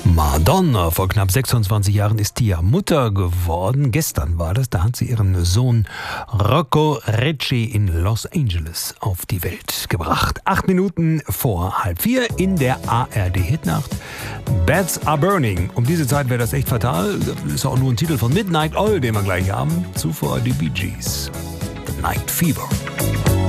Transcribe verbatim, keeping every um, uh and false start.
Madonna, vor knapp sechsundzwanzig Jahren ist die ja Mutter geworden. Gestern war das, da hat sie ihren Sohn Rocco Recci in Los Angeles auf die Welt gebracht. Acht Minuten vor halb vier in der A R D-Hitnacht. Bats Are Burning. Um diese Zeit wäre das echt fatal. Das ist auch nur ein Titel von Midnight Oil, den wir gleich haben. Zuvor die Bee Gees. The Night Fever.